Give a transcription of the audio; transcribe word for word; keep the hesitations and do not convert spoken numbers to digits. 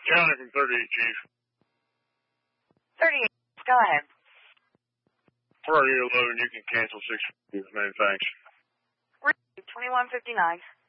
County from thirty-eight, Chief. thirty-eight, go ahead. For your load, you can cancel six fifty, man, thanks. twenty-one fifty-nine.